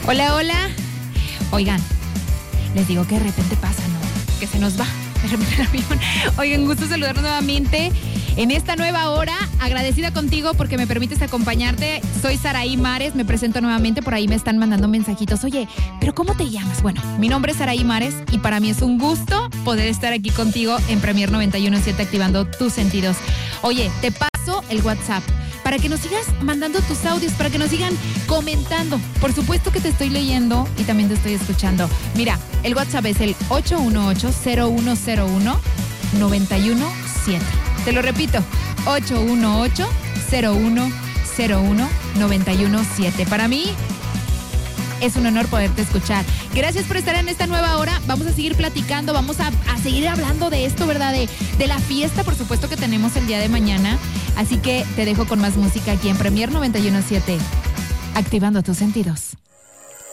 Hola, hola. Oigan, les digo que de repente pasa, ¿no? Que se nos va de repente el avión. Oigan, gusto saludarnos nuevamente en esta nueva hora. Agradecida contigo porque me permites acompañarte. Soy Saraí Mares, me presento nuevamente. Por ahí me están mandando mensajitos. Oye, ¿pero cómo te llamas? Bueno, mi nombre es Saraí Mares y para mí es un gusto poder estar aquí contigo en Premier 91.7 activando tus sentidos. Oye, te paso el WhatsApp para que nos sigas mandando tus audios, para que nos sigan comentando. Por supuesto que te estoy leyendo y también te estoy escuchando. Mira, el WhatsApp es el 818-0101-917. Te lo repito, 818-0101-917. Para mí es un honor poderte escuchar. Gracias por estar en esta nueva hora. Vamos a seguir platicando, vamos a seguir hablando de esto, ¿verdad? De la fiesta, por supuesto, que tenemos el día de mañana. Así que te dejo con más música aquí en Premier 91.7, activando tus sentidos.